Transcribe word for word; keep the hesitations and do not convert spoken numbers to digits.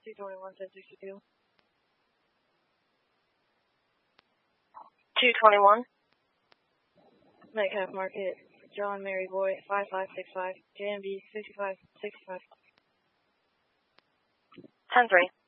two twenty-one, ten sixty-two. two twenty-one. Metcalf Market, John Mary Boy, five five six five, J M B, fifty-five sixty-five. ten three.